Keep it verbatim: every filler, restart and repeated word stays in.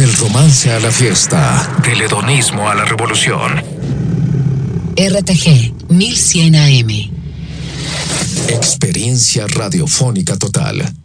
Del romance a la fiesta, del hedonismo a la revolución. R T G mil cien A M. Experiencia radiofónica total.